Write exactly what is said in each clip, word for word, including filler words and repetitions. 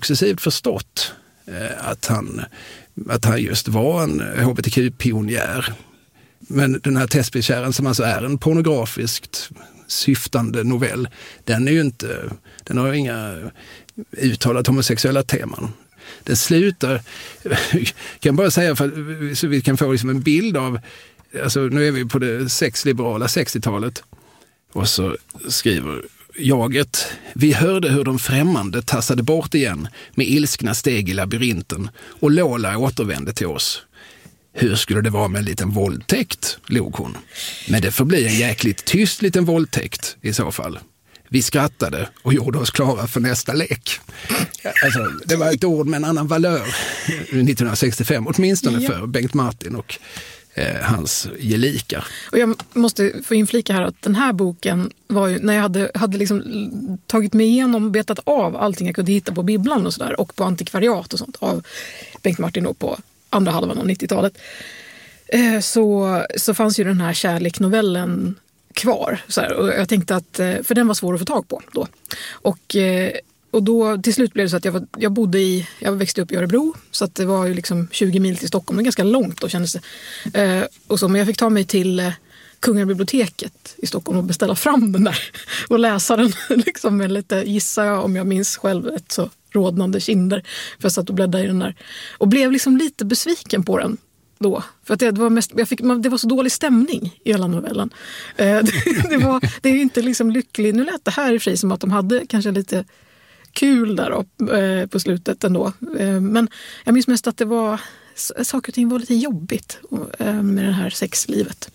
successivt förstått eh, att, han, att han just var en H B T Q-pionjär. Men den här Täsbykären, som alltså är en pornografiskt syftande novell, den är ju inte, den har inga uttalat homosexuella teman. Den slutar, jag kan bara säga för, så vi kan få liksom en bild av, alltså nu är vi på det sexliberala sextiotalet, och så skriver jaget: vi hörde hur de främmande tassade bort igen med ilskna steg i labyrinten, och Lola återvände till oss. Hur skulle det vara med en liten våldtäkt, log hon. Men det får bli en jäkligt tyst liten våldtäkt i så fall. Vi skrattade och gjorde oss klara för nästa lek. Alltså, det var ett ord med en annan valör nittonhundrasextiofem, åtminstone ja. för Bengt Martin och eh, hans gelikar. Och jag måste få inflika här att den här boken var ju, när jag hade, hade liksom tagit mig igenom, betat av allting jag kunde hitta på bibblan och sådär, och på antikvariat och sånt av Bengt Martin då på andra halvan av nittiotalet, eh, så, så fanns ju den här kärleknovellen kvar. Så här, och jag tänkte att, för den var svår att få tag på då. Och, och då till slut blev det så att jag, var, jag bodde i, jag växte upp i Örebro, så att det var ju liksom tjugo mil till Stockholm, det var ganska långt då kändes det. Eh, och så, men jag fick ta mig till eh, Kungliga biblioteket i Stockholm och beställa fram den där och läsa den liksom med lite, gissar jag om jag minns själv, ett så rodnande kinder, för jag satt och bläddrade i den där. Och blev liksom lite besviken på den då. För att det var, mest, jag fick, det var så dålig stämning i hela novellen. Eh, det, det, var, det är inte liksom lyckligt. Nu lät det här i sig som att de hade kanske lite kul där då, eh, på slutet ändå. Eh, men jag minns mest att det var, saker och ting var lite jobbigt eh, med det här sexlivet.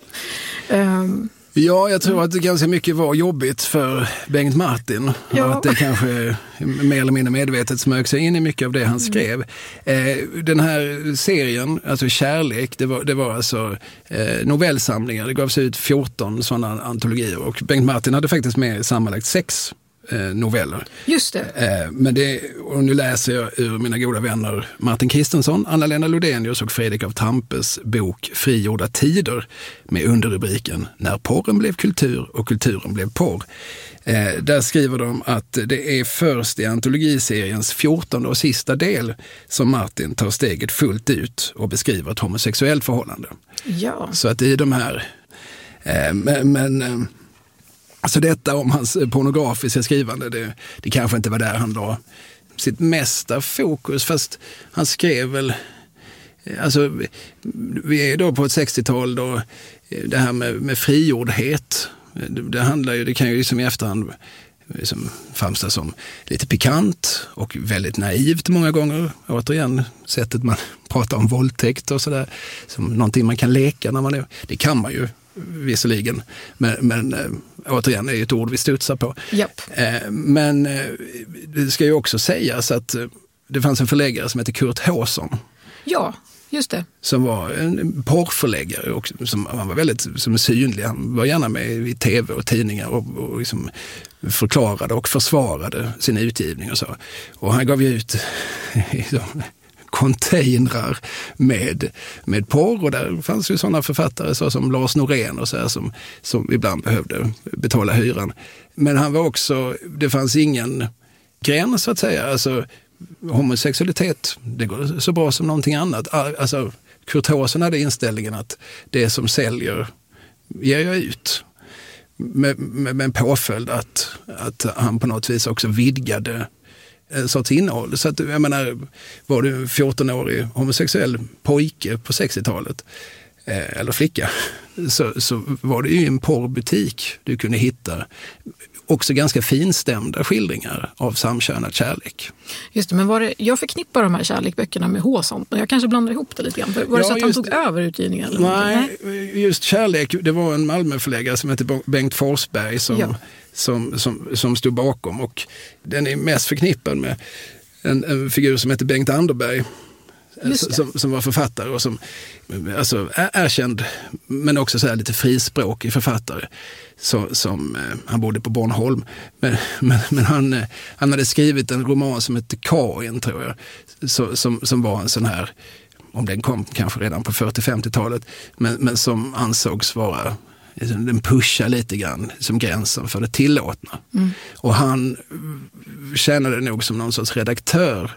Eh, Ja, jag tror att det ganska mycket var jobbigt för Bengt Martin. Ja. Och att det kanske mer eller mindre medvetet smög sig in i mycket av det han skrev. Mm. Eh, den här serien, alltså Kärlek, det var, det var alltså eh, novellsamlingar. Det gavs ut fjorton sådana antologier, och Bengt Martin hade faktiskt med sammanlagt sex eh, noveller. Just det. Eh, men det, och nu läser jag ur mina goda vänner Martin Kristensson, Anna-Lena Lodenius och Fredrik av Tampes bok Frigjorda tider, med underrubriken När porren blev kultur och kulturen blev porr. Eh, där skriver de att det är först i antologiseriens fjortonde och sista del som Martin tar steget fullt ut och beskriver ett homosexuellt förhållande. Ja. Så att i de här eh, men, men eh, alltså detta om hans pornografiska skrivande, det, det kanske inte var där han la sitt mesta fokus, fast han skrev väl, alltså vi är då på ett sextiotal då, det här med, med frigjordhet, det, det handlar ju, det kan ju liksom i efterhand liksom framstå som lite pikant och väldigt naivt många gånger. Återigen, sättet man pratar om våldtäkt och sådär, som någonting man kan leka när man är, det kan man ju visserligen, men, men äh, återigen är det ett ord vi studsar på. Yep. Äh, men äh, det ska ju också sägas att äh, det fanns en förläggare som heter Kurt Håsson. Ja, just det. Som var en porrförläggare och som, han var väldigt som synlig. Han var gärna med i tv och tidningar och, och liksom förklarade och försvarade sin utgivning och så. Och han gav ju ut liksom, containrar med, med porr, och där fanns ju sådana författare så som Lars Norén och så här, som, som ibland behövde betala hyran. Men han var också, det fanns ingen gräns så att säga, alltså homosexualitet, det går så bra som någonting annat. Alltså Kurt Håsson hade inställningen att det som säljer ger jag ut. Med, med, med en påföljd att, att han på något vis också vidgade en sorts innehåll. Så att, jag menar, var du fjorton-årig homosexuell pojke på sextiotalet eh, eller flicka, så, så var det ju en porrbutik du kunde hitta också ganska finstämda skildringar av samkönad kärlek. Just det, men var det, jag förknippar de här kärlekböckerna med Håsson, men jag kanske blandar ihop det lite grann. Var det ja, så att han tog över utgivningen? Eller nej, nej, just Kärlek, det var en Malmöförläggare som heter Bengt Forsberg som, ja. som, som, som stod bakom, och den är mest förknippad med en, en figur som heter Bengt Anderberg, som, som var författare och som alltså, är erkänd, men också så här lite frispråkig författare. Så, som, eh, han bodde på Bornholm, men, men, men han, eh, han hade skrivit en roman som hette Karin, tror jag, så, som, som var en sån här, om den kom kanske redan på fyrtio-femtiotalet, men, men som ansågs vara, den pushar lite grann som gränsen för det tillåtna. Mm. Och han tjänade nog som någon sorts redaktör